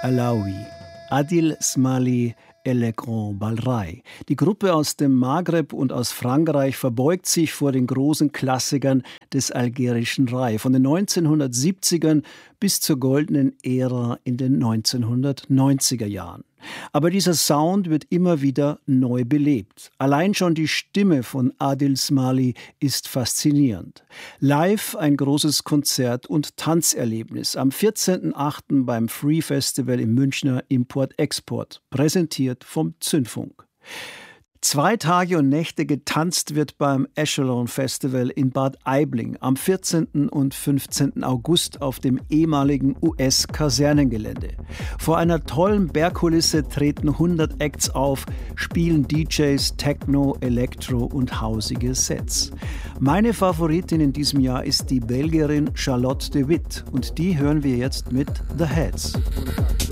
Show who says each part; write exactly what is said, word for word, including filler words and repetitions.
Speaker 1: Alaoui, Adil Smali et le Grand Bal-Rai. Die Gruppe aus dem Maghreb und aus Frankreich verbeugt sich vor den großen Klassikern des algerischen Rai, von den neunzehnhundertsiebzigern bis zur goldenen Ära in den neunzehnhundertneunziger Jahren. Aber dieser Sound wird immer wieder neu belebt. Allein schon die Stimme von Adil Smali ist faszinierend. Live ein großes Konzert- und Tanzerlebnis am vierzehnten achten beim Free Festival im Münchner Import-Export, präsentiert vom Zündfunk. Zwei Tage und Nächte getanzt wird beim Echelon Festival in Bad Aibling am vierzehnten und fünfzehnten August auf dem ehemaligen U S-Kasernengelände. Vor einer tollen Bergkulisse treten hundert Acts auf, spielen D Js Techno, Elektro und hausige Sets. Meine Favoritin in diesem Jahr ist die Belgierin Charlotte de Witt und die hören wir jetzt mit The Heads.